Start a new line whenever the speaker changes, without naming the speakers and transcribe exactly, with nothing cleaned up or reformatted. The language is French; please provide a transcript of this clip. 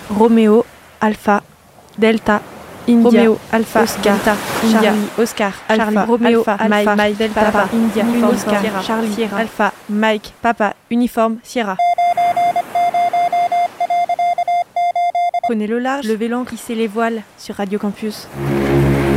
Roméo, Alpha, Delta, India,
Roméo, Alpha,
Oscar,
Delta,
India,
Charlie, Oscar,
Alpha,
Charlie, Roméo,
Alpha,
Alpha,
Mike,
Mike, Delta,
Papa,
Papa,
India,
Uniforme,
Oscar,
Sierra,
Charlie,
Sierra,
Alpha, Mike, Papa, Uniforme, Sierra.
Prenez le large,
Levez l'ancre,
hissez les voiles sur Radio Campus.